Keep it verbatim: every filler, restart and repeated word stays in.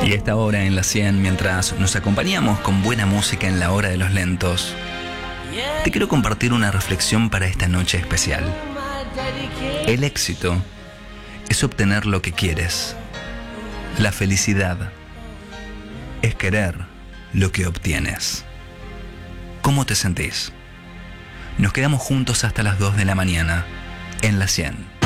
Y a esta hora en la cien, mientras nos acompañamos con buena música en la hora de los lentos, te quiero compartir una reflexión para esta noche especial. El éxito es obtener lo que quieres. La felicidad es querer lo que obtienes. ¿Cómo te sentís? Nos quedamos juntos hasta las dos de la mañana en la cien.